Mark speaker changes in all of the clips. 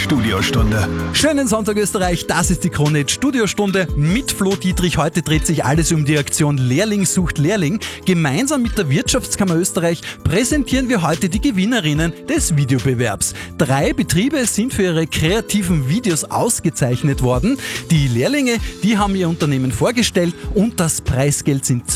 Speaker 1: Studiostunde.
Speaker 2: Schönen Sonntag Österreich, das ist die Krone-Hit Studiostunde mit Flo Dietrich. Heute dreht sich alles um die Aktion Lehrling sucht Lehrling. Gemeinsam mit der Wirtschaftskammer Österreich präsentieren wir heute die Gewinnerinnen des Videobewerbs. 3 Betriebe sind für ihre kreativen Videos ausgezeichnet worden. Die Lehrlinge, die haben ihr Unternehmen vorgestellt und das Preisgeld sind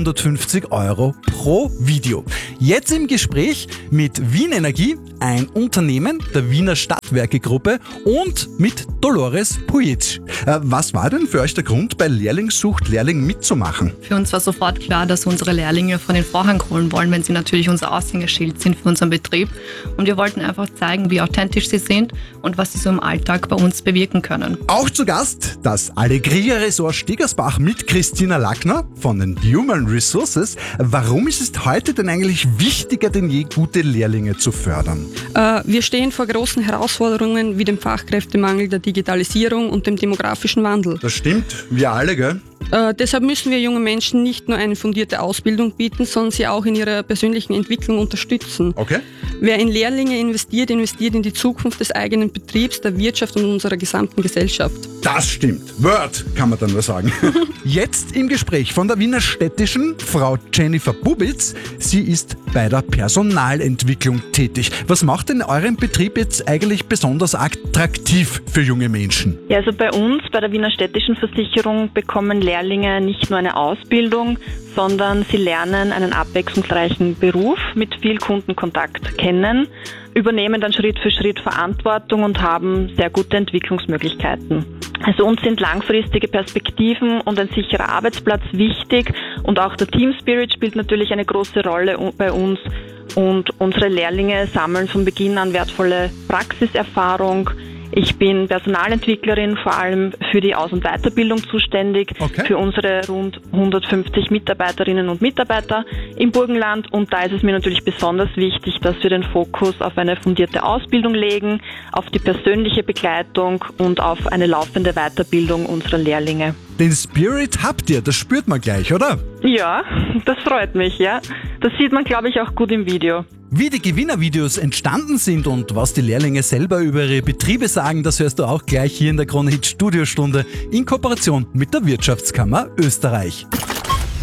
Speaker 2: 250 € pro Video. Jetzt im Gespräch mit Wien Energie, ein Unternehmen der Wiener Stadtwerke-Gruppe und mit Dolores Pujic. Was war denn für euch der Grund, bei Lehrling sucht Lehrling mitzumachen?
Speaker 3: Für uns war sofort klar, dass wir unsere Lehrlinge vor den Vorhang holen wollen, wenn sie natürlich unser Aushängeschild sind für unseren Betrieb. Und wir wollten einfach zeigen, wie authentisch sie sind und was sie so im Alltag bei uns bewirken können.
Speaker 2: Auch zu Gast das Allegria-Ressort Stegersbach mit Christina Lackner von den Human Resources. Warum ist es heute denn eigentlich wichtiger denn je, gute Lehrlinge zu fördern?
Speaker 4: Wir stehen vor großen Herausforderungen wie dem Fachkräftemangel, der Digitalisierung und dem demografischen Wandel.
Speaker 2: Das stimmt, wir alle, gell?
Speaker 4: Deshalb müssen wir jungen Menschen nicht nur eine fundierte Ausbildung bieten, sondern sie auch in ihrer persönlichen Entwicklung unterstützen.
Speaker 2: Okay.
Speaker 4: Wer in Lehrlinge investiert, investiert in die Zukunft des eigenen Betriebs, der Wirtschaft und unserer gesamten Gesellschaft.
Speaker 2: Das stimmt. Word, kann man dann nur sagen. Jetzt im Gespräch von der Wiener Städtischen, Frau Jennifer Bubitz. Sie ist bei der Personalentwicklung tätig. Was macht denn euren Betrieb jetzt eigentlich besonders attraktiv für junge Menschen?
Speaker 5: Ja, also bei uns, bei der Wiener Städtischen Versicherung, bekommen Lehrlinge nicht nur eine Ausbildung, sondern sie lernen einen abwechslungsreichen Beruf mit viel Kundenkontakt kennen, übernehmen dann Schritt für Schritt Verantwortung und haben sehr gute Entwicklungsmöglichkeiten. Also uns sind langfristige Perspektiven und ein sicherer Arbeitsplatz wichtig und auch der Team Spirit spielt natürlich eine große Rolle bei uns und unsere Lehrlinge sammeln von Beginn an wertvolle Praxiserfahrung. Ich bin Personalentwicklerin, vor allem für die Aus- und Weiterbildung zuständig, für unsere rund 150 Mitarbeiterinnen und Mitarbeiter im Burgenland. Und da ist es mir natürlich besonders wichtig, dass wir den Fokus auf eine fundierte Ausbildung legen, auf die persönliche Begleitung und auf eine laufende Weiterbildung unserer Lehrlinge.
Speaker 2: Den Spirit habt ihr, das spürt man gleich, oder?
Speaker 5: Ja, das freut mich, ja. Das sieht man, glaube ich, auch gut im Video.
Speaker 2: Wie die Gewinnervideos entstanden sind und was die Lehrlinge selber über ihre Betriebe sagen, das hörst du auch gleich hier in der Krone-Hit Studiostunde in Kooperation mit der Wirtschaftskammer Österreich.